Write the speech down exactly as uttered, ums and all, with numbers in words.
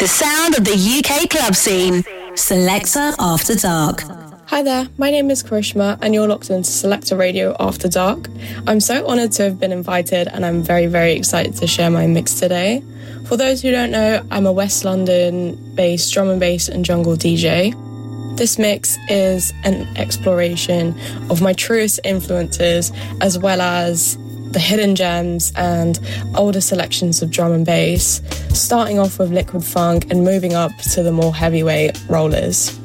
The sound of the U K club scene. Selector After Dark. Hi there, my name is Karishma and you're locked into Selector Radio After Dark. I'm so honoured to have been invited and I'm very, very excited to share my mix today. For those who don't know, I'm a West London-based drum and bass and jungle D J. This mix is an exploration of my truest influences as well as the hidden gems and older selections of drum and bass, starting off with liquid funk and moving up to the more heavyweight rollers.